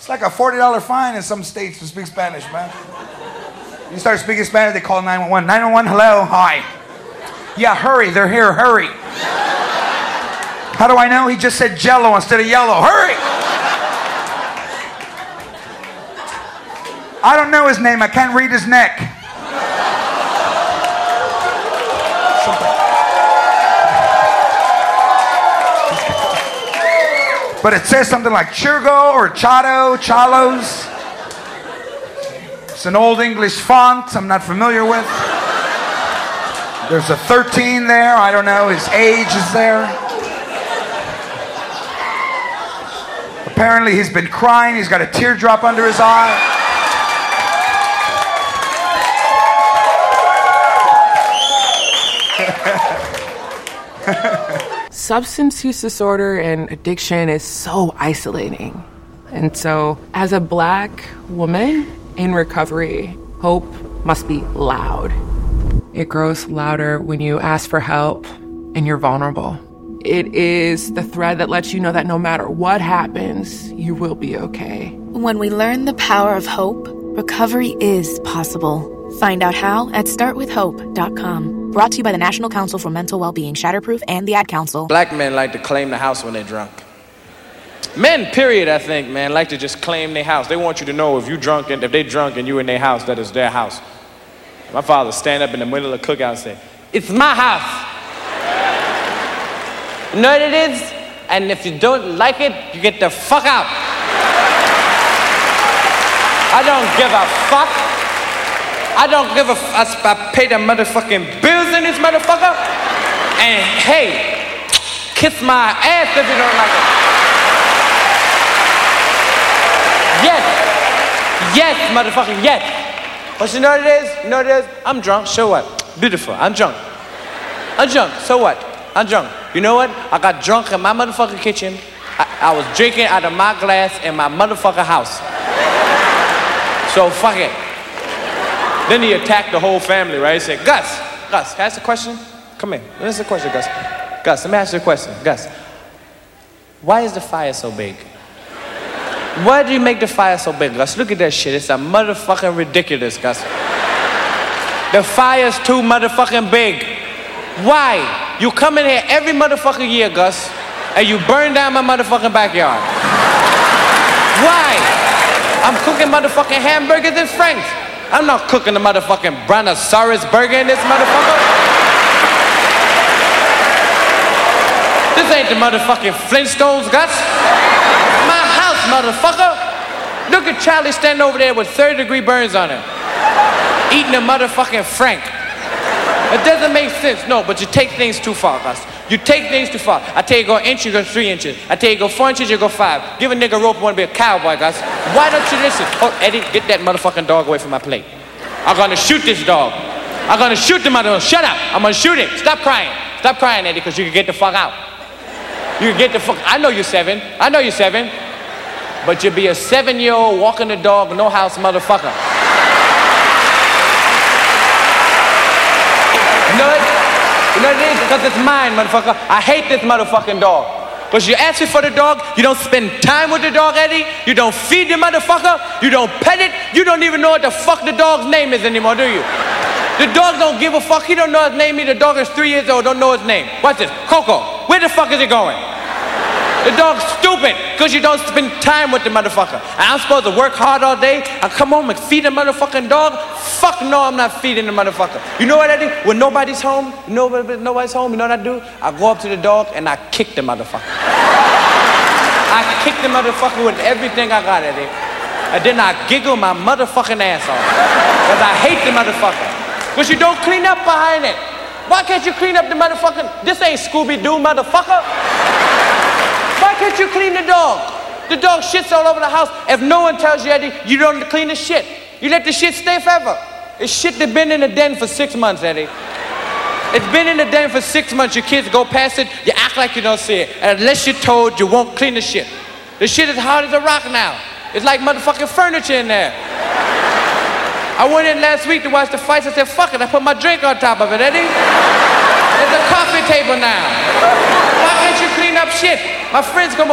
It's like a $40 fine in some states to speak Spanish, man. You start speaking Spanish, they call 911. 911, hello, hi. Yeah, hurry, they're here, hurry. How do I know? He just said jello instead of yellow. Hurry! I don't know his name, I can't read his neck. But it says something like Churgo or Chado, Chalos. It's an old English font I'm not familiar with. There's a 13 there, I don't know, his age is there. Apparently he's been crying, he's got a teardrop under his eye. Substance use disorder and addiction is so isolating. And so, as a Black woman in recovery, hope must be loud. It grows louder when you ask for help and you're vulnerable. It is the thread that lets you know that no matter what happens, you will be okay. When we learn the power of hope, recovery is possible. Find out how at startwithhope.com. Brought to you by the National Council for Mental Wellbeing, Shatterproof, and the Ad Council. Black men like to claim the house when they're drunk. Men, period, I think, man, like to just claim their house. They want you to know if they drunk and you in their house, that is their house. My father stand up in the middle of the cookout and say, "It's my house." You know what it is? And if you don't like it, you get the fuck out. I don't give a fuck. I don't give a fuck. I pay the motherfucking bills in this motherfucker. And hey, kiss my ass if you don't like it. Yes, motherfucker, yes. But you know what it is? You know what it is? I'm drunk, so what? Beautiful, I'm drunk. So what? I'm drunk. You know what? I got drunk in my motherfucking kitchen. I was drinking out of my glass in my motherfucking house. So fuck it. Then he attacked the whole family, right? He said, Gus, can I ask a question? Come here, let me ask a question, Gus. Gus, let me ask you a question. Gus, why is the fire so big? Why do you make the fire so big, Gus? Look at that shit, it's a motherfucking ridiculous, Gus. The fire's too motherfucking big. Why? You come in here every motherfucking year, Gus, and you burn down my motherfucking backyard. Why? I'm cooking motherfucking hamburgers and franks. I'm not cooking the motherfucking brontosaurus burger in this motherfucker. This ain't the motherfucking Flintstones, Gus. My house, motherfucker. Look at Charlie standing over there with 30-degree burns on him. Eating a motherfucking frank. It doesn't make sense, no, but you take things too far, Gus. You take things too far. I tell you go an inch, you go 3 inches. I tell you go 4 inches, you go 5. Give a nigga a rope, you wanna be a cowboy, Gus. Why don't you listen? Oh, Eddie, get that motherfucking dog away from my plate. I'm gonna shoot this dog. I'm gonna shoot the motherfucker. Shut up, I'm gonna shoot it. Stop crying. Stop crying, Eddie, because you can get the fuck out. You can get the fuck, I know you're 7. But you'll be a 7-year-old walking the dog, no house motherfucker. You know what? You know what it is? Because it's mine, motherfucker. I hate this motherfucking dog. Because you ask me for the dog, you don't spend time with the dog, Eddie. You don't feed the motherfucker. You don't pet it. You don't even know what the fuck the dog's name is anymore, do you? The dog don't give a fuck. He don't know his name. The dog is 3 years old, don't know his name. Watch this. Coco, where the fuck is he going? The dog's stupid because you don't spend time with the motherfucker. And I'm supposed to work hard all day. I come home and feed a motherfucking dog? Fuck no, I'm not feeding the motherfucker. You know what I do? When nobody's home, you know what I do? I go up to the dog and I kick the motherfucker. I kick the motherfucker with everything I got, Eddie. And then I giggle my motherfucking ass off. Because I hate the motherfucker. Because you don't clean up behind it. Why can't you clean up the motherfucking... This ain't Scooby-Doo, motherfucker. Why can't you clean the dog? The dog shits all over the house. If no one tells you, Eddie, you don't clean the shit. You let the shit stay forever. It's shit that's been in the den for 6 months, Eddie. It's been in the den for 6 months. Your kids go past it, you act like you don't see it. And unless you're told, you won't clean the shit. The shit is hard as a rock now. It's like motherfucking furniture in there. I went in last week to watch the fights. I said, fuck it, I put my drink on top of it, Eddie. There's a coffee table now. Why can't you clean up shit? My friends come